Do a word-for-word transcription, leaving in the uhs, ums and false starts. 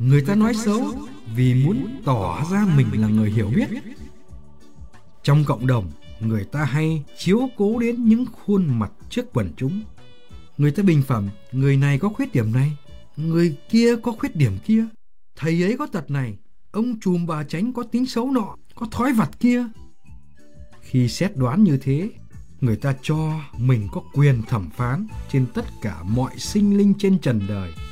Người ta nói xấu vì muốn tỏ ra mình là người hiểu biết. Trong cộng đồng, người ta hay chiếu cố đến những khuôn mặt trước quần chúng. Người ta bình phẩm người này có khuyết điểm này, người kia có khuyết điểm kia. Thầy ấy có tật này, ông trùm bà Chánh có tính xấu nọ, có thói vặt kia. Khi xét đoán như thế, người ta cho mình có quyền thẩm phán trên tất cả mọi sinh linh trên trần đời.